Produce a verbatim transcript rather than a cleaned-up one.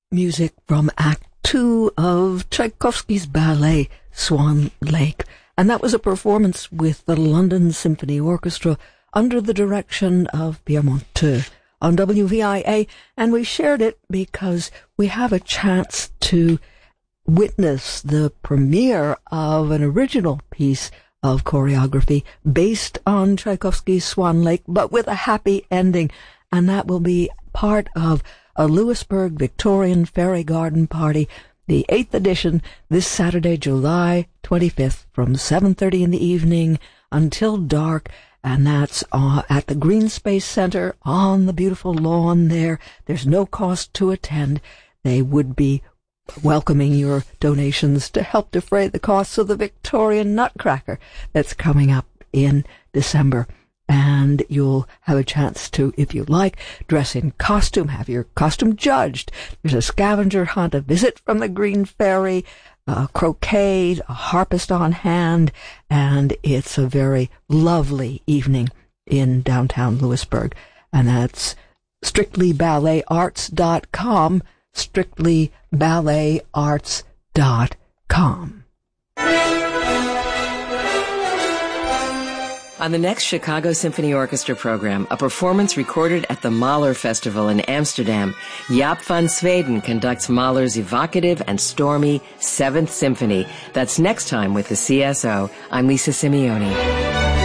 music from Act Two of Tchaikovsky's ballet Swan Lake, and that was a performance with the London Symphony Orchestra under the direction of Pierre Monteux on W V I A, and we shared it because we have a chance to witness the premiere of an original piece of choreography based on Tchaikovsky's Swan Lake, but with a happy ending, and that will be part of a Lewisburg Victorian Fairy Garden Party, the eighth edition, this Saturday, July twenty-fifth, from seven thirty in the evening until dark, and that's uh, at the Green Space Center on the beautiful lawn there. There's no cost to attend. They would be welcoming your donations to help defray the costs of the Victorian Nutcracker that's coming up in December. And you'll have a chance to, if you like, dress in costume, have your costume judged. There's a scavenger hunt, a visit from the Green Fairy, a croquet, a harpist on hand, and it's a very lovely evening in downtown Lewisburg. And that's strictly ballet arts dot com, strictly ballet arts dot com. On the next Chicago Symphony Orchestra program, a performance recorded at the Mahler Festival in Amsterdam, Jaap van Zweden conducts Mahler's evocative and stormy Seventh Symphony. That's next time with the C S O. I'm Lisa Simeone.